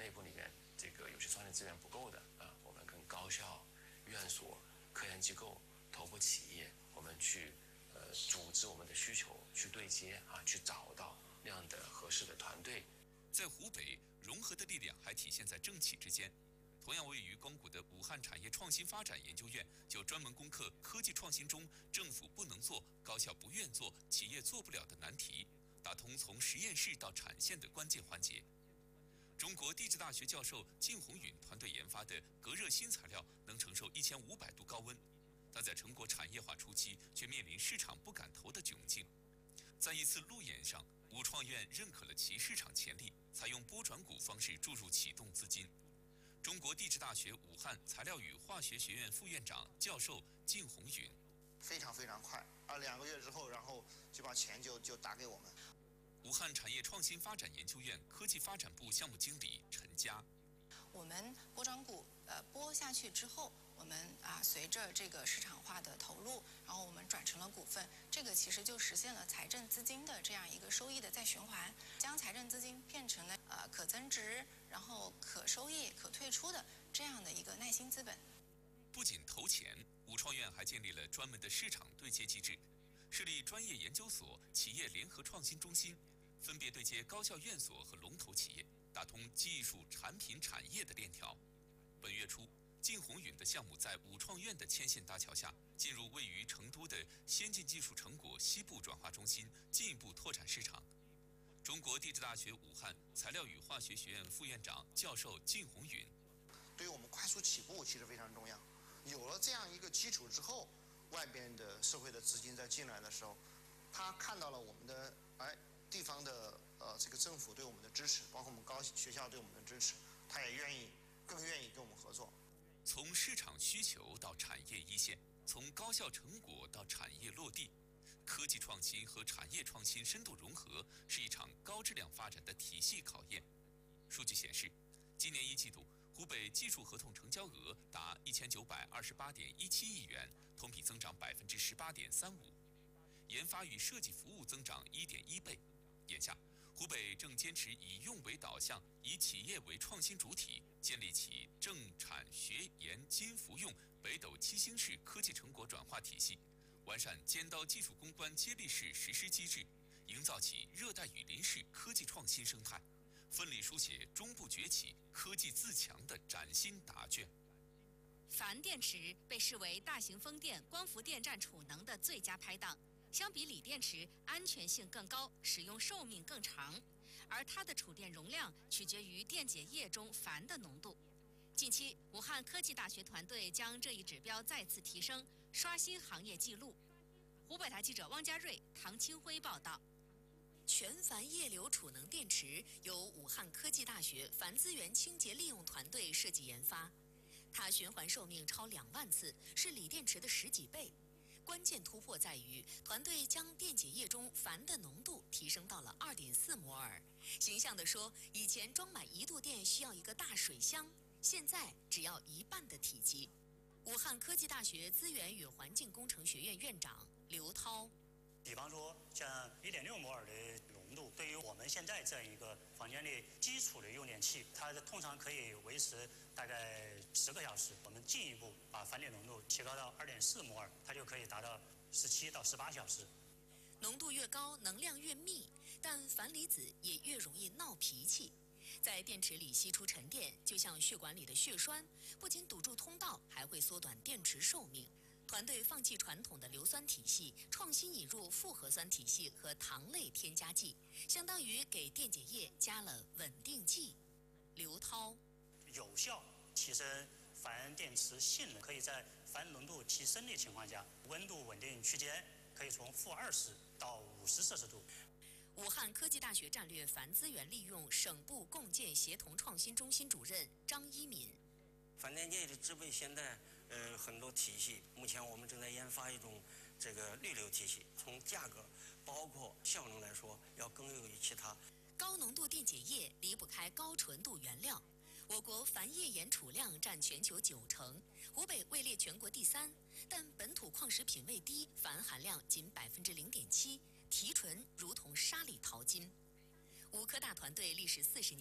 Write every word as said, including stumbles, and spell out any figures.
内部里面这个有些创新资源不够的啊，我们跟高校、院所、科研机构、头部企业，我们去呃组织我们的需求去对接啊，去找到那样的合适的团队。 在湖北，融合的力量还体现在政企之间。同样位于光谷的武汉产业创新发展研究院，就专门攻克科技创新中政府不能做、高校不愿做、企业做不了的难题，打通从实验室到产线的关键环节。中国地质大学教授靳红允团队研发的隔热新材料能承受一千五百度高温，但在成果产业化初期却面临市场不敢投的窘境。在一次路演上，武创院认可了其市场潜力，采用拨转股方式注入启动资金。中国地质大学武汉材料与化学学院副院长、教授靳红允： 非常非常快，啊，两个月之后，然后就把钱就就打给我们。 武汉产业创新发展研究院科技发展部项目经理陈佳： 我们拨转股呃拨下去之后，我们啊随着这个市场化的投入，然后我们转成了股份，这个其实就实现了财政资金的这样一个收益的再循环，将财政资金变成了呃可增值，然后可收益、可退出的这样的一个耐心资本。 不仅投钱，武创院还建立了专门的市场对接机制，设立专业研究所、企业联合创新中心，分别对接高校、院所和龙头企业，打通技术、产品、产业的链条。本月初，靳红允的项目在武创院的牵线搭桥下，进入位于成都的先进技术成果西部转化中心，进一步拓展市场。中国地质大学武汉材料与化学学院副院长、教授靳红允： 对于我们快速起步其实非常重要。有了这样一个基础之后，外边的社会的资金在进来的时候，他看到了我们的哎地方的呃这个政府对我们的支持，包括我们高学校对我们的支持，他也愿意更愿意跟我们合作。 从市场需求到产业一线，从高校成果到产业落地，科技创新和产业创新深度融合是一场高质量发展的体系考验。数据显示，今年一季度，湖北技术合同成交额达一千九百二十八点一七亿元，同比增长百分之十八点三五，研发与设计服务增长一点一倍。眼下，湖北正坚持以用为导向，以企业为创新主体，建立起政产学研金服用北斗七星式科技成果转化体系，完善尖刀技术攻关接力式实施机制，营造起热带雨林式科技创新生态，奋力书写中部崛起、科技自强的崭新答卷。 钒电池被视为大型风电、光伏电站储能的最佳拍档。相比锂电池，安全性更高，使用寿命更长，而它的储电容量取决于电解液中钒的浓度。近期，武汉科技大学团队将这一指标再次提升，刷新行业纪录。湖北台记者汪家瑞、唐清辉报道。 全钒液流储能电池由武汉科技大学钒资源清洁利用团队设计研发，它循环寿命超两万次，是锂电池的十几倍。关键突破在于，团队将电解液中钒的浓度提升到了 二点四 摩尔。形象地说，以前装满一度电需要一个大水箱，现在只要一半的体积。武汉科技大学资源与环境工程学院院长刘涛。 比方说，像 一点六 摩尔的浓度，对于我们现在这样一个房间里基础的用电器，它通常可以维持大概十个小时。我们进一步把钒电浓度提高到 二点四 摩尔，它就可以达到十七到十八小时。 浓度越高，能量越密，但钒离子也越容易闹脾气。在电池里吸出沉淀，就像血管里的血栓，不仅堵住通道，还会缩短电池寿命。团队放弃传统的硫酸体系，创新引入复合酸体系和糖类添加剂，相当于给电解液加了稳定剂。刘涛， 有效提升钒电池性能，可以在钒浓度提升的情况下，温度稳定区间可以从负二十到五十摄氏度。 武汉科技大学战略钒资源利用省部共建协同创新中心主任张一敏。 钒电解的制备现在呃很多体系，目前我们正在研发一种这个滤流体系，从价格包括效能来说，要更优于其他。 高浓度电解液离不开高纯度原料，我国钒页岩储量占全球九成，湖北位列全国第三，但本土矿石品位低，钒含量仅百分之零点七，提纯如同沙里淘金。武科大团队历时四十年。